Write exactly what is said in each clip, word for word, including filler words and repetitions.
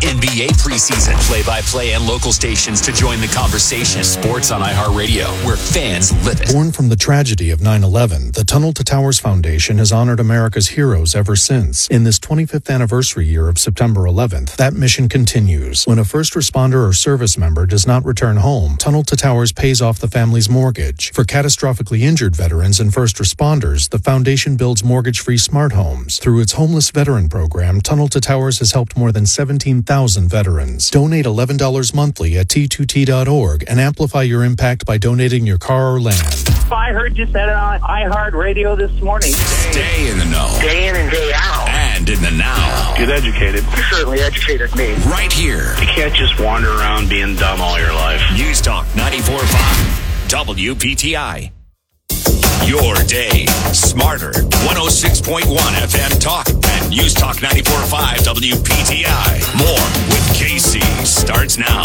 N B A preseason, play-by-play and local stations to join the conversation. Sports on iHeartRadio, where fans live it. Born from the tragedy of nine eleven, the Tunnel to Towers Foundation has honored America's heroes ever since. In this twenty-fifth anniversary year of September eleventh, that mission continues. When a first responder or service member does not return home, Tunnel to Towers pays off the family's mortgage. For catastrophically injured veterans and first responders, the foundation builds mortgage-free smart homes. Through its homeless veteran program, Tunnel to Towers has helped more than seventeen thousand veterans. Donate eleven dollars monthly at T two T dot org and amplify your impact by donating your car or land. I heard you said it on iHeartRadio this morning. Stay in the know. Day in and day out. And in the now. Get educated. You certainly educated me. Right here. You can't just wander around being dumb all your life. News Talk ninety-four point five W P T I. Your day smarter. one oh six point one F M Talk and News Talk ninety-four point five W P T I. More with K C starts now.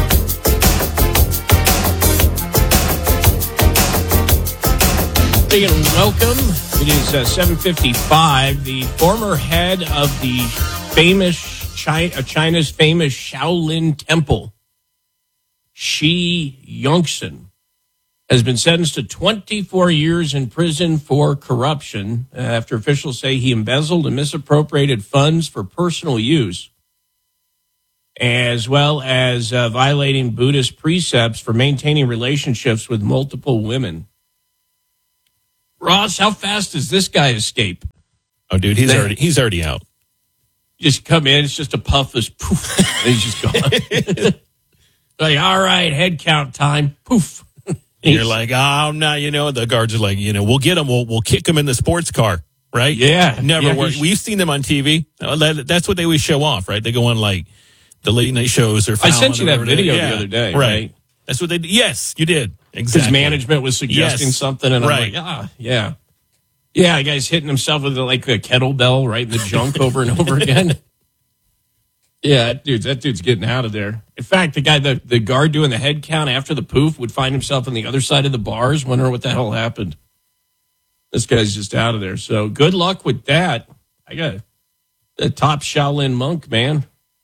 And welcome. It is uh, seven fifty-five. The former head of the famous China, uh, China's famous Shaolin Temple, Shi Yongsan, has been sentenced to twenty-four years in prison for corruption uh, after officials say he embezzled and misappropriated funds for personal use, as well as uh, violating Buddhist precepts for maintaining relationships with multiple women. Ross, how fast does this guy escape? Oh, dude, he's They- already he's already out. Just come in, it's just a puff, this poof, and he's just gone. Like, all right, head count time, poof. And you're like, oh, no, you know, the guards are like, you know, we'll get him, we'll we'll kick him in the works car, right? Yeah. Never yeah, worked. he's- We've seen them on T V. Uh, that- That's what they always show off, right? They go on like the late night shows or I Fallon sent you or that whatever they- video yeah, the other day, right? right? That's what they. Yes, you did. Because Exactly. management was suggesting Yes. something, and Right. I'm like, ah, yeah. Yeah, the guy's hitting himself with like a kettlebell right in the junk over and over again. Yeah, that dude's, that dude's getting out of there. In fact, the guy, the, the guard doing the head count after the poof would find himself on the other side of the bars, wondering what the hell happened. This guy's just out of there. So good luck with that. I got the top Shaolin monk, man.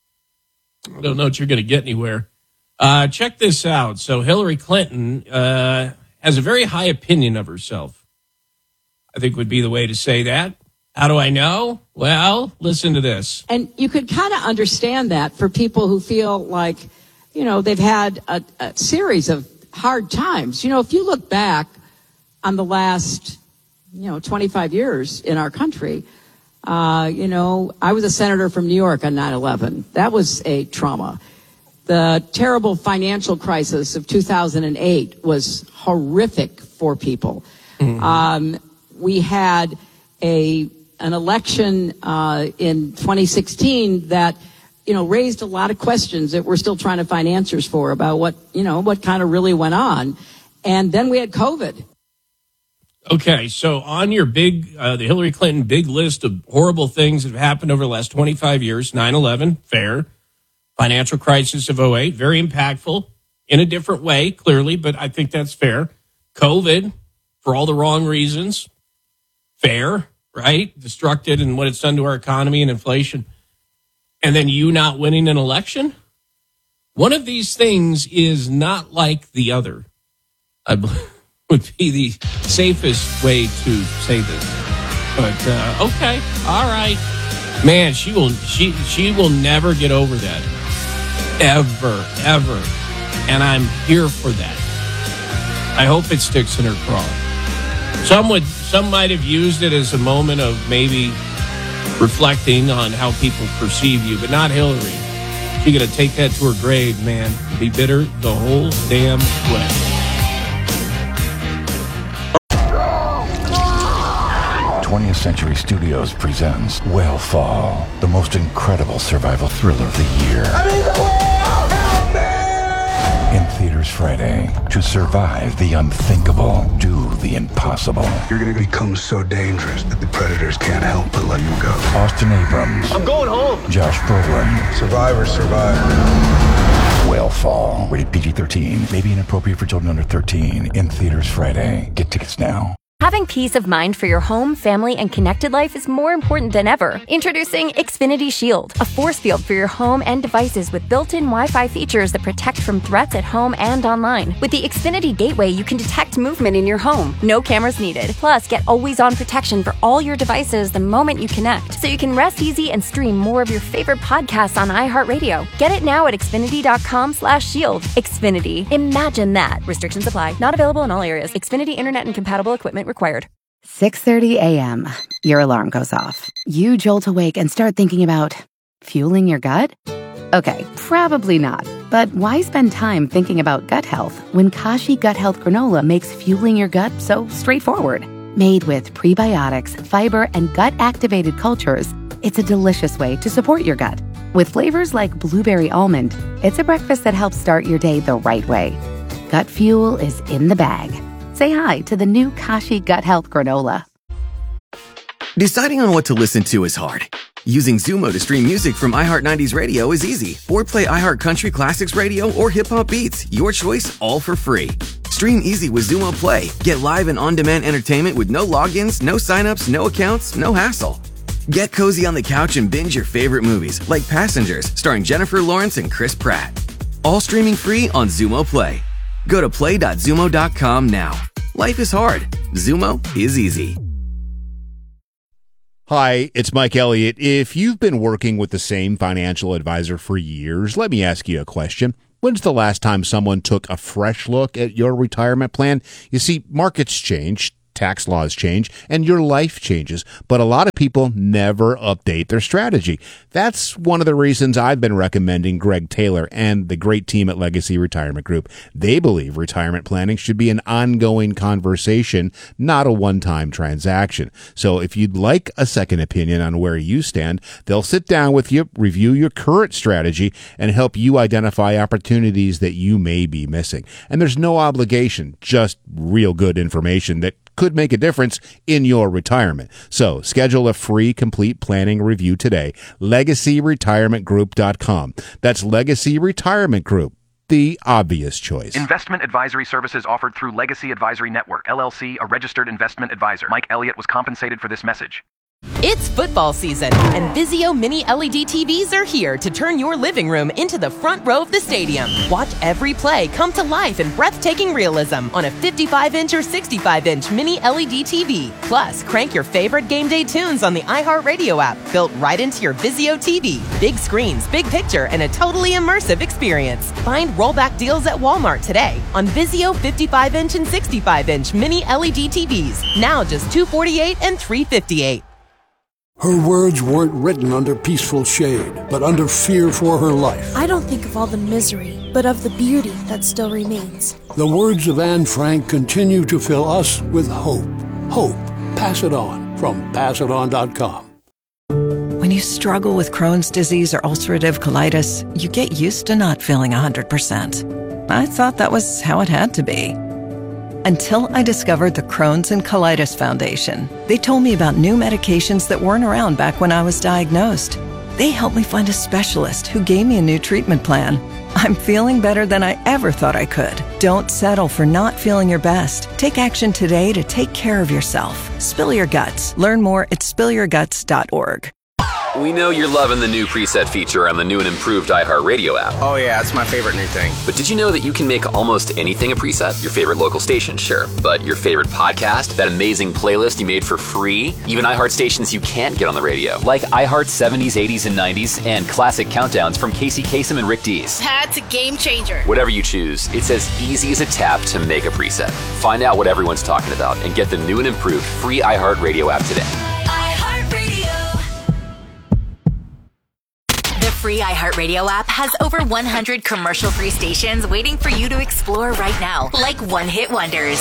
I don't know if you're going to get anywhere. Uh, check this out. So Hillary Clinton uh, has a very high opinion of herself, I think would be the way to say that. How do I know? Well, listen to this. And you could kind of understand that for people who feel like, you know, they've had a, a series of hard times. You know, if you look back on the last, you know, twenty-five years in our country, uh, you know, I was a senator from New York on nine eleven. That was a trauma. The terrible financial crisis of two thousand eight was horrific for people. Mm-hmm. Um, we had a an election uh, in twenty sixteen that, you know, raised a lot of questions that we're still trying to find answers for about what, you know, what kind of really went on. And then we had COVID. Okay, so on your big, uh, the Hillary Clinton big list of horrible things that have happened over the last twenty-five years, nine eleven, fair. Financial crisis of oh eight, very impactful in a different way, clearly, but I think that's fair. COVID, for all the wrong reasons, fair, right? Destructive in what it's done to our economy and inflation. And then you not winning an election? One of these things is not like the other, I believe would be the safest way to say this. But, uh, okay, all right. Man, she will, she, she will never get over that. Ever, ever. And I'm here for that. I hope it sticks in her craw. Some would, some might have used it as a moment of maybe reflecting on how people perceive you, but not Hillary. She's going to take that to her grave, man. Be bitter the whole damn way. twentieth Century Studios presents Whale the most incredible survival thriller of the year. I'm in the whale! Help me! In theaters Friday. To survive the unthinkable, do the impossible. You're going to become so dangerous that the predators can't help but let you go. Austin Abrams. I'm going home. Josh Brolin. Survivors survive. Whale rated P G thirteen. May be inappropriate for children under thirteen. In theaters Friday. Get tickets now. Having peace of mind for your home, family, and connected life is more important than ever. Introducing Xfinity Shield, a force field for your home and devices with built-in Wi-Fi features that protect from threats at home and online. With the Xfinity Gateway, you can detect movement in your home. No cameras needed. Plus, get always-on protection for all your devices the moment you connect, so you can rest easy and stream more of your favorite podcasts on iHeartRadio. Get it now at Xfinity.com slash shield. Xfinity. Imagine that. Restrictions apply. Not available in all areas. Xfinity Internet and compatible equipment required. six thirty a.m. Your alarm goes off. You jolt awake and start thinking about fueling your gut? Okay, probably not. But why spend time thinking about gut health when Kashi Gut Health Granola makes fueling your gut so straightforward? Made with prebiotics, fiber, and gut-activated cultures, it's a delicious way to support your gut. With flavors like blueberry almond, it's a breakfast that helps start your day the right way. Gut fuel is in the bag. Say hi to the new Kashi Gut Health Granola. Deciding on what to listen to is hard. Using Zumo to stream music from iHeart nineties Radio is easy. Or play iHeart Country Classics Radio or Hip Hop Beats. Your choice, all for free. Stream easy with Zumo Play. Get live and on-demand entertainment with no logins, no signups, no accounts, no hassle. Get cozy on the couch and binge your favorite movies, like Passengers, starring Jennifer Lawrence and Chris Pratt. All streaming free on Zumo Play. Go to play dot zumo dot com now. Life is hard. Zumo is easy. Hi, it's Mike Elliott. If you've been working with the same financial advisor for years, let me ask you a question. When's the last time someone took a fresh look at your retirement plan? You see, markets change, tax laws change, and your life changes, but a lot of people never update their strategy. That's one of the reasons I've been recommending Greg Taylor and the great team at Legacy Retirement Group. They believe retirement planning should be an ongoing conversation, not a one-time transaction. So if you'd like a second opinion on where you stand, they'll sit down with you, review your current strategy, and help you identify opportunities that you may be missing. And there's no obligation, just real good information that could make a difference in your retirement. So schedule a free complete planning review today. legacy retirement group dot com. That's Legacy Retirement Group, the obvious choice. Investment advisory services offered through Legacy Advisory Network, L L C, a registered investment advisor. Mike Elliott was compensated for this message. It's football season, and Vizio Mini L E D T Vs are here to turn your living room into the front row of the stadium. Watch every play come to life in breathtaking realism on a fifty-five inch or sixty-five inch Mini L E D T V. Plus, crank your favorite game day tunes on the iHeartRadio app, built right into your Vizio T V. Big screens, big picture, and a totally immersive experience. Find rollback deals at Walmart today on Vizio fifty-five inch and sixty-five inch Mini L E D T Vs. Now just two hundred forty-eight dollars and three hundred fifty-eight dollars. Her words weren't written under peaceful shade, but under fear for her life. I don't think of all the misery, but of the beauty that still remains. The words of Anne Frank continue to fill us with hope. Hope. Pass it on from pass it on dot com. When you struggle with Crohn's disease or ulcerative colitis, you get used to not feeling one hundred percent. I thought that was how it had to be. Until I discovered the Crohn's and Colitis Foundation. They told me about new medications that weren't around back when I was diagnosed. They helped me find a specialist who gave me a new treatment plan. I'm feeling better than I ever thought I could. Don't settle for not feeling your best. Take action today to take care of yourself. Spill your guts. Learn more at spill your guts dot org. We know you're loving the new preset feature on the new and improved iHeartRadio app. Oh yeah, it's my favorite new thing. But did you know that you can make almost anything a preset? Your favorite local station, sure. But your favorite podcast, that amazing playlist you made for free, even iHeart stations you can't get on the radio, like iHeart seventies, eighties, and nineties, and classic countdowns from Casey Kasem and Rick Dees. That's a game changer. Whatever you choose, it's as easy as a tap to make a preset. Find out what everyone's talking about and get the new and improved free iHeartRadio app today. Free iHeartRadio app has over one hundred commercial-free stations waiting for you to explore right now, like one-hit wonders.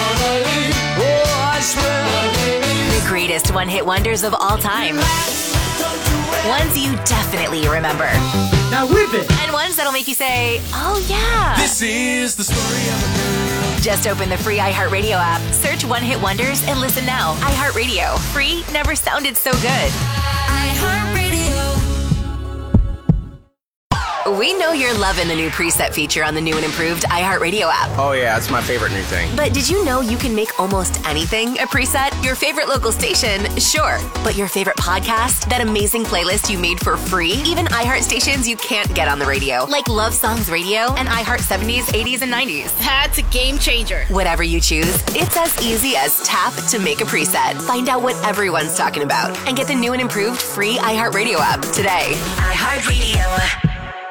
The greatest one-hit wonders of all time. Ones you definitely remember. Now whip it! And ones that'll make you say, oh yeah. This is the story of a girl. Just open the free iHeartRadio app, search One-Hit Wonders, and listen now. iHeartRadio. Free never sounded so good. iHeartRadio. We know you're loving the new preset feature on the new and improved iHeartRadio app. Oh, yeah, that's my favorite new thing. But did you know you can make almost anything a preset? Your favorite local station, sure. But your favorite podcast? That amazing playlist you made for free? Even iHeart stations you can't get on the radio, like Love Songs Radio and iHeart seventies, eighties, and nineties. That's a game changer. Whatever you choose, it's as easy as tap to make a preset. Find out what everyone's talking about and get the new and improved free iHeartRadio app today. iHeartRadio.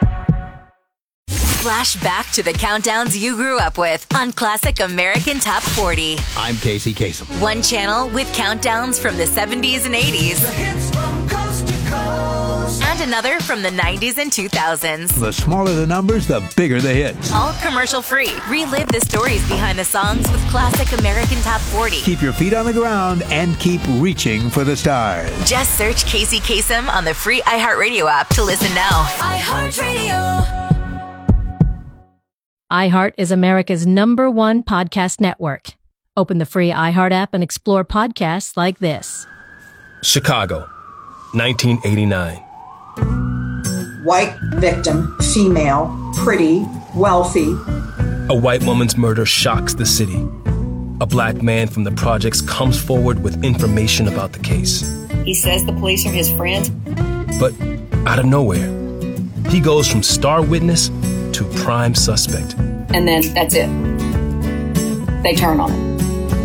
Flash back to the countdowns you grew up with on Classic American Top forty. I'm Casey Kasem. One channel with countdowns from the seventies and eighties. The hits from coast to coast. And another from the nineties and two thousands. The smaller the numbers, the bigger the hits. All commercial free. Relive the stories behind the songs with Classic American Top forty. Keep your feet on the ground and keep reaching for the stars. Just search Casey Kasem on the free iHeartRadio app to listen now. iHeartRadio. iHeart is America's number one podcast network. Open the free iHeart app and explore podcasts like this. Chicago, nineteen eighty-nine. White victim, female, pretty, wealthy. A white woman's murder shocks the city. A black man from the projects comes forward with information about the case. He says the police are his friends. But out of nowhere, he goes from star witness to prime suspect. And then that's it. They turn on him.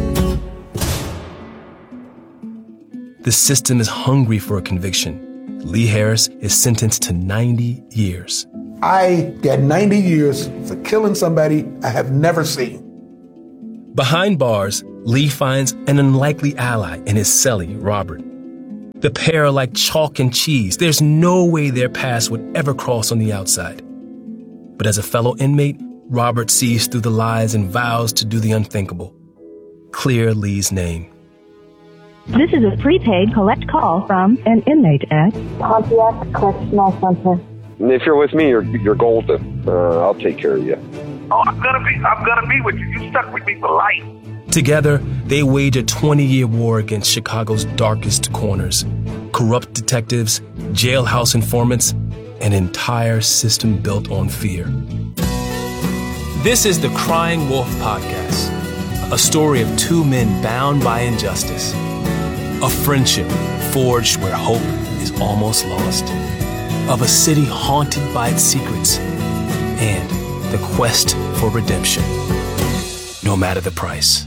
The system is hungry for a conviction. Lee Harris is sentenced to ninety years. I got ninety years for killing somebody I have never seen. Behind bars, Lee finds an unlikely ally in his cellie, Robert. The pair are like chalk and cheese. There's no way their paths would ever cross on the outside. But as a fellow inmate, Robert sees through the lies and vows to do the unthinkable. Clear Lee's name. This is a prepaid collect call from an inmate at Pontiac Correctional Center. If you're with me, you're you're golden. Uh, I'll take care of you. Oh, I'm gonna be I'm gonna be with you. You stuck with me for life. Together, they wage a twenty-year war against Chicago's darkest corners. Corrupt detectives, jailhouse informants, an entire system built on fear. This is the Crying Wolf Podcast, a story of two men bound by injustice. A friendship forged where hope is almost lost. Of a city haunted by its secrets. And the quest for redemption, no matter the price.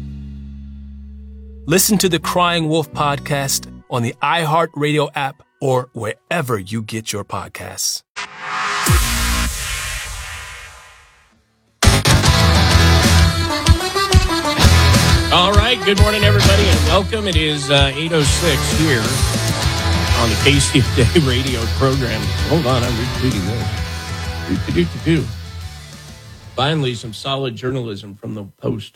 Listen to the Crying Wolf Podcast on the iHeartRadio app or wherever you get your podcasts. All right, good morning, everybody, and welcome. It is uh, eight oh six here on the K C O Day radio program. Hold on, I'm retweeting this. Do-do-do-do-do. Finally, some solid journalism from the Post.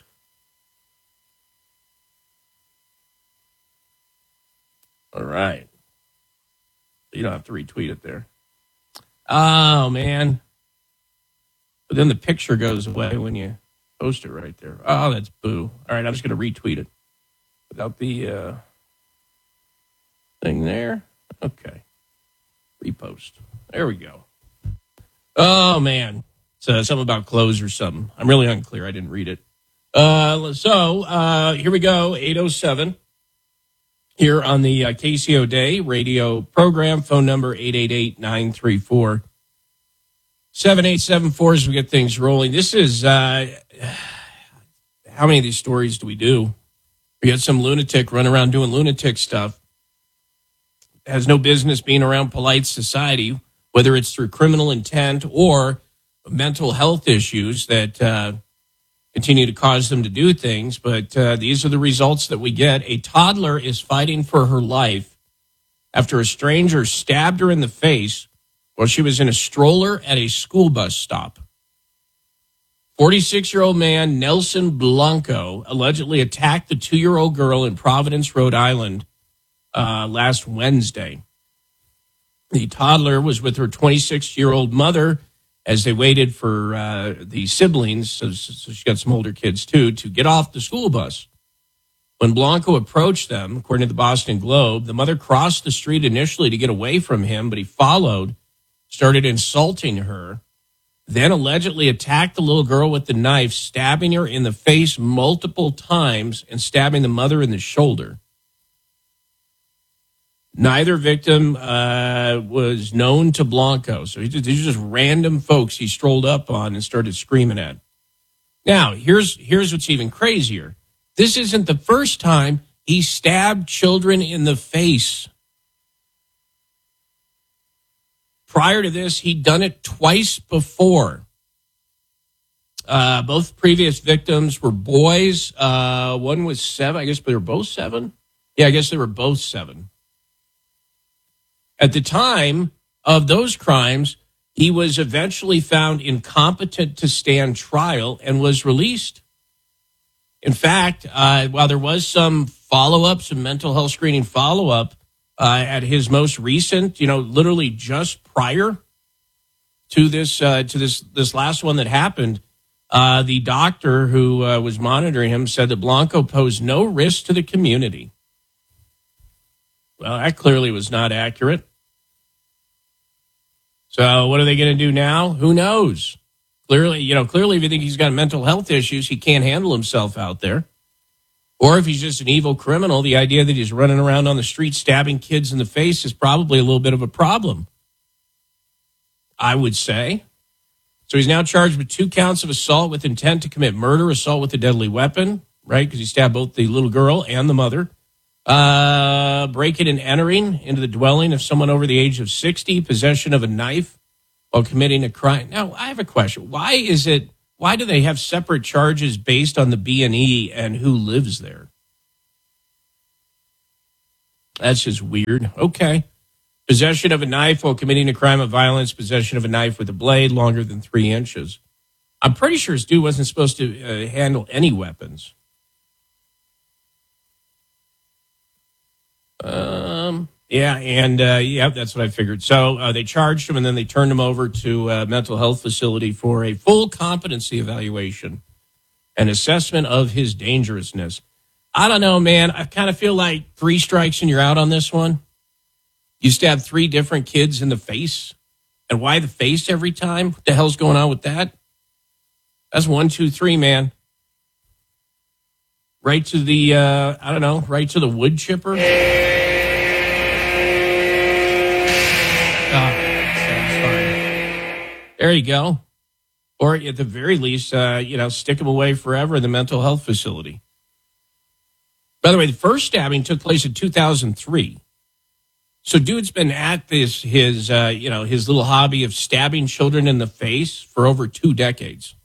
All right. You don't have to retweet it there. Oh, man. But then the picture goes away when you post it right there. Oh, that's boo. All right, I'm just going to retweet it without the uh, thing there. Okay. Repost. There we go. Oh, man. It's uh, something about clothes or something. I'm really unclear. I didn't read it. Uh, so uh, here we go, eight oh seven. Here on the uh, K C O Day radio program, phone number eight eight eight, nine three four, seven eight seven four as we get things rolling. This is, uh, how many of these stories do we do? We got some lunatic running around doing lunatic stuff. Has no business being around polite society, whether it's through criminal intent or mental health issues that uh, continue to cause them to do things. But uh, these are the results that we get. A toddler is fighting for her life after a stranger stabbed her in the face while she was in a stroller at a school bus stop. forty-six-year-old man Nelson Blanco allegedly attacked the two-year-old girl in Providence, Rhode Island uh, last Wednesday. The toddler was with her twenty-six-year-old mother as they waited for uh, the siblings, so, so she got some older kids too, to get off the school bus. When Blanco approached them, according to the Boston Globe, the mother crossed the street initially to get away from him, but he followed, started insulting her, then allegedly attacked the little girl with the knife, stabbing her in the face multiple times and stabbing the mother in the shoulder. Neither victim uh, was known to Blanco, so he just, these are just random folks he strolled up on and started screaming at. Now, here's here's what's even crazier. This isn't the first time he stabbed children in the face. Prior to this, he'd done it twice before. Uh, both previous victims were boys. Uh, one was seven. I guess they were both seven. Yeah, I guess they were both seven. At the time of those crimes, he was eventually found incompetent to stand trial and was released. In fact, uh, while there was some follow-up, some mental health screening follow-up uh, at his most recent, you know, literally just prior to this uh, to this this last one that happened, uh, the doctor who uh, was monitoring him said that Blanco posed no risk to the community. Well, that clearly was not accurate. So what are they going to do now? Who knows? Clearly, you know, clearly if you think he's got mental health issues, he can't handle himself out there. Or if he's just an evil criminal, the idea that he's running around on the street stabbing kids in the face is probably a little bit of a problem, I would say. So he's now charged with two counts of assault with intent to commit murder, assault with a deadly weapon, right? Because he stabbed both the little girl and the mother. Uh, breaking and entering into the dwelling of someone over the age of sixty, possession of a knife while committing a crime. Now, I have a question. Why is it, why do they have separate charges based on the B and E and who lives there? That's just weird. Okay. Possession of a knife while committing a crime of violence, possession of a knife with a blade longer than three inches. I'm pretty sure this dude wasn't supposed to uh, handle any weapons. Um, yeah, and uh, yeah, that's what I figured. So uh, they charged him, and then they turned him over to a mental health facility for a full competency evaluation and assessment of his dangerousness. I don't know, man. I kind of feel like three strikes and you're out on this one. You stabbed three different kids in the face, and why the face every time? What the hell's going on with that? That's one, two, three, man. Right to the, uh, I don't know, right to the wood chipper. There you go. Or at the very least, uh, you know, stick him away forever in the mental health facility. By the way, the first stabbing took place in two thousand three. So dude's been at this, his, uh, you know, his little hobby of stabbing children in the face for over two decades.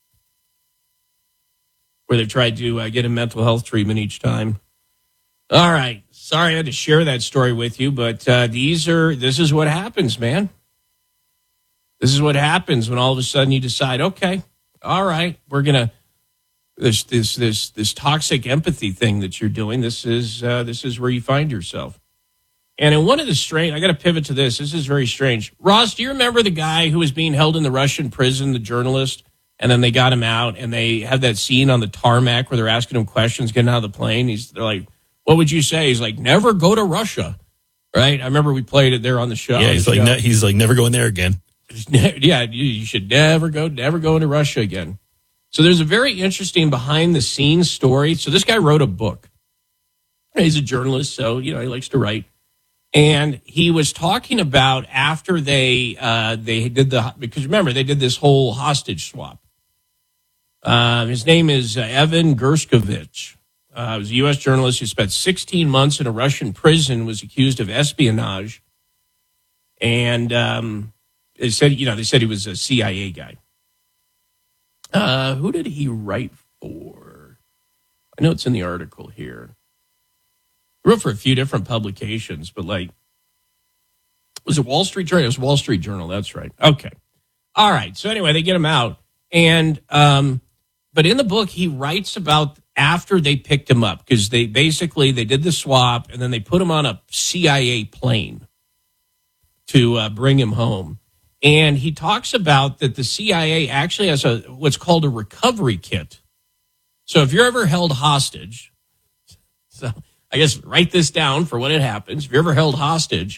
Where they've tried to uh, get a mental health treatment each time. All right. Sorry I had to share that story with you, but uh, these are, this is what happens, man. This is what happens when all of a sudden you decide, okay, all right, we're going to, this this this this toxic empathy thing that you're doing, this is uh, this is where you find yourself. And in one of the strange, I got to pivot to this. This is very strange. Ross, do you remember the guy who was being held in the Russian prison, the journalist, and then they got him out, and they have that scene on the tarmac where they're asking him questions, getting out of the plane. He's they're like, what would you say? He's like, never go to Russia, right? I remember we played it there on the show. Yeah, he's like, ne- he's like, never going there again. Yeah, you should never go, never go into Russia again. So there's a very interesting behind-the-scenes story. So this guy wrote a book. He's a journalist, so, you know, he likes to write. And he was talking about after they uh, they did the, because remember, they did this whole hostage swap. Uh, his name is uh, Evan Gershkovich. Uh, he was a U S journalist who spent sixteen months in a Russian prison, was accused of espionage. And um, they said, you know, they said he was a C I A guy. Uh, who did he write for? I know it's in the article here. He wrote for a few different publications, but like, was it Wall Street Journal? It was Wall Street Journal. That's right. Okay. All right. So anyway, they get him out. And, um, but in the book, he writes about after they picked him up, because they basically, they did the swap and then they put him on a C I A plane to uh, bring him home. And he talks about that the C I A actually has a what's called a recovery kit. So if you're ever held hostage, so I guess write this down for when it happens. If you're ever held hostage,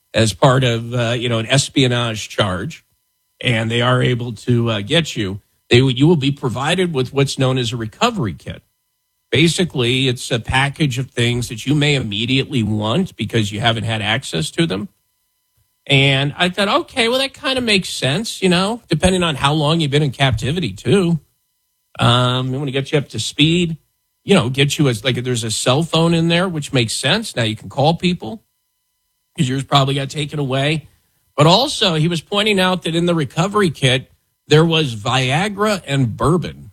as part of, uh, you know, an espionage charge, and they are able to uh, get you, they you will be provided with what's known as a recovery kit. Basically, it's a package of things that you may immediately want because you haven't had access to them. And I thought, okay, well, that kind of makes sense, you know, depending on how long you've been in captivity, too. Um, we want to get you up to speed, you know, get you as like there's a cell phone in there, which makes sense. Now you can call people because yours probably got taken away. But also, he was pointing out that in the recovery kit, there was Viagra and bourbon.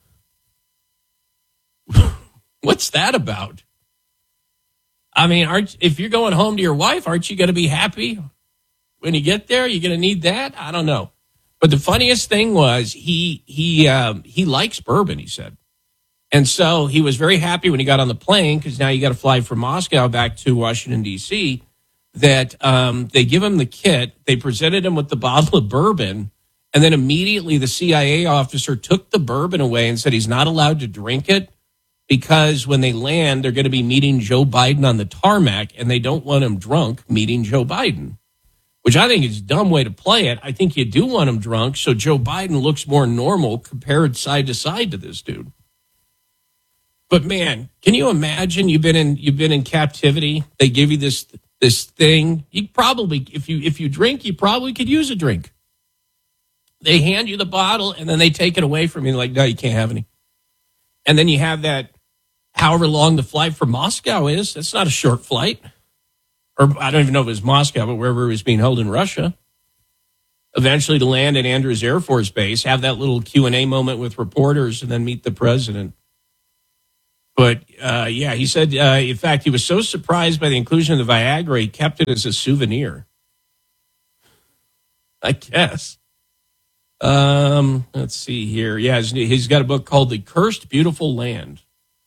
What's that about? I mean, aren't if you're going home to your wife, aren't you going to be happy when you get there? You're going to need that? I don't know. But the funniest thing was he he um, he likes bourbon, he said. And so he was very happy when he got on the plane, because now you got to fly from Moscow back to Washington, D C, that um, they give him the kit. They presented him with the bottle of bourbon. And then immediately the C I A officer took the bourbon away and said he's not allowed to drink it because when they land, they're going to be meeting Joe Biden on the tarmac, and they don't want him drunk meeting Joe Biden, which I think is a dumb way to play it. I think you do want him drunk so Joe Biden looks more normal compared side to side to this dude. But man, can you imagine you've been in you've been in captivity? They give you this this thing. You probably, if you if you drink, you probably could use a drink. They hand you the bottle and then they take it away from you. Like, no, you can't have any. And then you have that, however long the flight from Moscow is. That's not a short flight. Or I don't even know if it was Moscow, but wherever it was being held in Russia. Eventually to land at Andrews Air Force Base, have that little Q and A moment with reporters, and then meet the president. But, uh, yeah, he said, uh, in fact, he was so surprised by the inclusion of the Viagra, he kept it as a souvenir. I guess. Um, let's see here. Yeah, he's got a book called The Cursed Beautiful Land.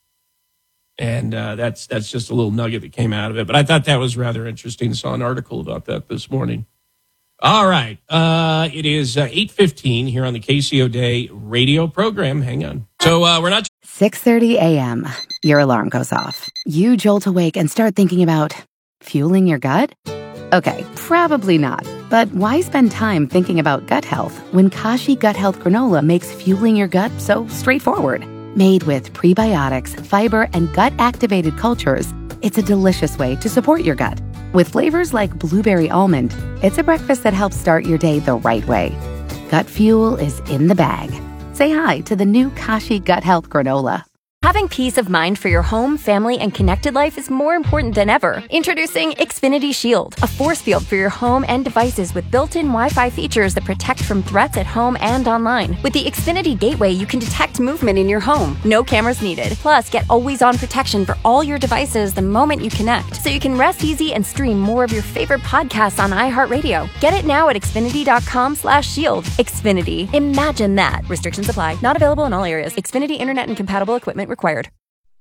And uh, that's that's just a little nugget that came out of it. But I thought that was rather interesting. Saw an article about that this morning. All right. Uh, it is uh, eight fifteen here on the K C O Day radio program. Hang on. So uh, we're not... six thirty a.m. Your alarm goes off. You jolt awake and start thinking about fueling your gut? Okay, probably not. But why spend time thinking about gut health when Kashi Gut Health Granola makes fueling your gut so straightforward? Made with prebiotics, fiber, and gut-activated cultures, it's a delicious way to support your gut. With flavors like blueberry almond, it's a breakfast that helps start your day the right way. Gut fuel is in the bag. Say hi to the new Kashi Gut Health Granola. Having peace of mind for your home, family, and connected life is more important than ever. Introducing Xfinity Shield, a force field for your home and devices with built-in Wi-Fi features that protect from threats at home and online. With the Xfinity Gateway, you can detect movement in your home. No cameras needed. Plus, get always-on protection for all your devices the moment you connect, so you can rest easy and stream more of your favorite podcasts on iHeartRadio. Get it now at Xfinity.com slash shield. Xfinity. Imagine that. Restrictions apply. Not available in all areas. Xfinity Internet and compatible equipment required.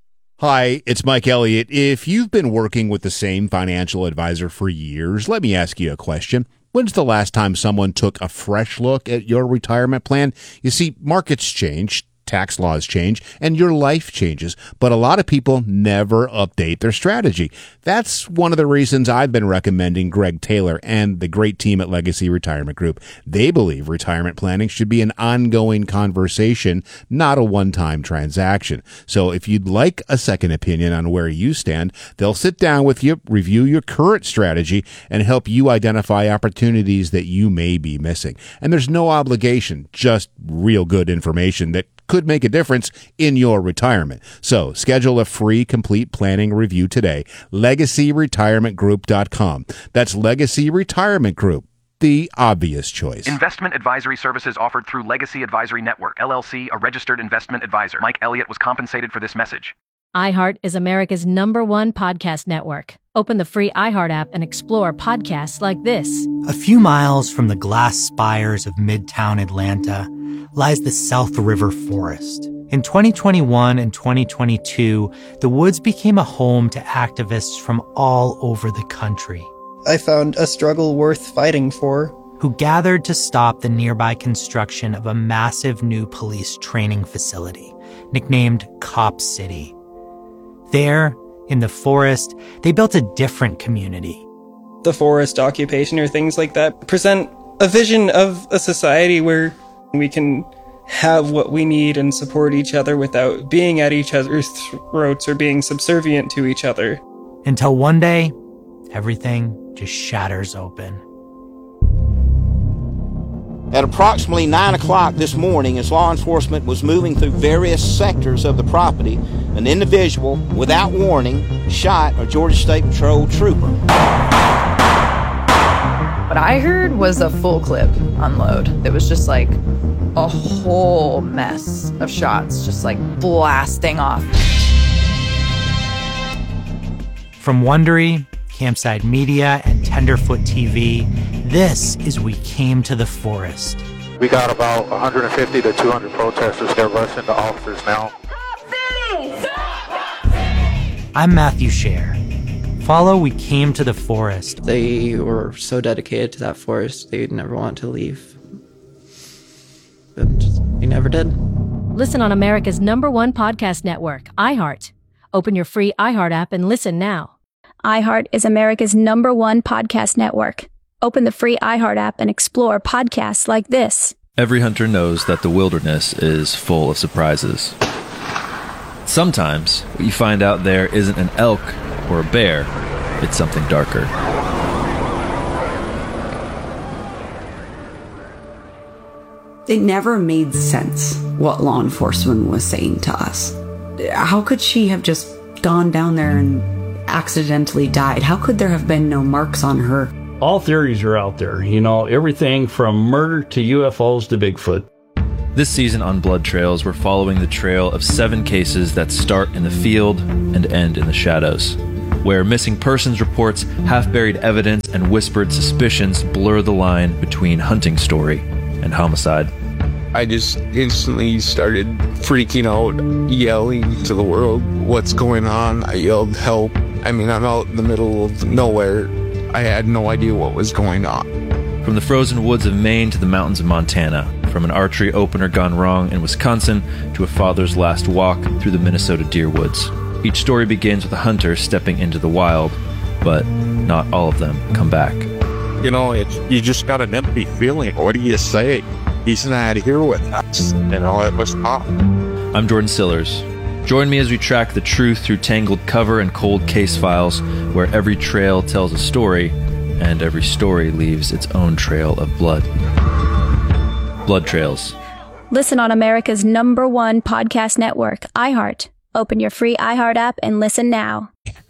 Hi, it's Mike Elliott. If you've been working with the same financial advisor for years, let me ask you a question. When's the last time someone took a fresh look at your retirement plan? You see, markets change, tax laws change, and your life changes, but a lot of people never update their strategy. That's one of the reasons I've been recommending Greg Taylor and the great team at Legacy Retirement Group. They believe retirement planning should be an ongoing conversation, not a one-time transaction. So if you'd like a second opinion on where you stand, they'll sit down with you, review your current strategy, and help you identify opportunities that you may be missing. And there's no obligation, just real good information that could make a difference in your retirement. So schedule a free complete planning review today. legacy retirement group dot com. That's Legacy Retirement Group, the obvious choice. Investment advisory services offered through Legacy Advisory Network, L L C, a registered investment advisor. Mike Elliott was compensated for this message. iHeart is America's number one podcast network. Open the free iHeart app and explore podcasts like this. A few miles from the glass spires of Midtown Atlanta lies the South River Forest. In twenty twenty-one and twenty twenty-two, the woods became a home to activists from all over the country. I found a struggle worth fighting for. Who gathered to stop the nearby construction of a massive new police training facility, nicknamed Cop City. There, in the forest, they built a different community. the forest occupation or things like that present a vision of a society where we can have what we need and support each other without being at each other's throats or being subservient to each other. Until one day, everything just shatters open. At approximately nine o'clock this morning, as law enforcement was moving through various sectors of the property, an individual, without warning, shot a Georgia State Patrol trooper. What I heard was a full clip unload. It was just like a whole mess of shots, just like blasting off. From Wondery, Campside Media, and Tenderfoot T V, this is We Came to the Forest. We got about one hundred fifty to two hundred protesters. They're rushing the officers now. I'm Matthew Scher. Follow We Came to the Forest. They were so dedicated to that forest, they'd never want to leave. But we never did. Listen on America's number one podcast network, iHeart. Open your free iHeart app and listen now. iHeart is America's number one podcast network. Open the free iHeart app and explore podcasts like this. Every hunter knows that the wilderness is full of surprises. Sometimes what you find out there isn't an elk or a bear, it's something darker. It never made sense what law enforcement was saying to us. How could she have just gone down there and accidentally died? How could there have been no marks on her? All theories are out there, you know, everything from murder to U F Os to Bigfoot. This season on Blood Trails, we're following the trail of seven cases that start in the field and end in the shadows, where missing persons reports, half-buried evidence, and whispered suspicions blur the line between hunting story and homicide. I just instantly started freaking out, yelling to the world, "What's going on?" I yelled, "Help." I mean, I'm out in the middle of nowhere. I had no idea what was going on. From the frozen woods of Maine to the mountains of Montana, from an archery opener gone wrong in Wisconsin to a father's last walk through the Minnesota deer woods. Each story begins with a hunter stepping into the wild, but not all of them come back. You know, it's, you just got an empty feeling. What do you say? He's not here with us. You know, it was tough. I'm Jordan Sillers. Join me as we track the truth through tangled cover and cold case files, where every trail tells a story, and every story leaves its own trail of blood. Blood Trails. Listen on America's number one podcast network, iHeart. Open your free iHeart app and listen now.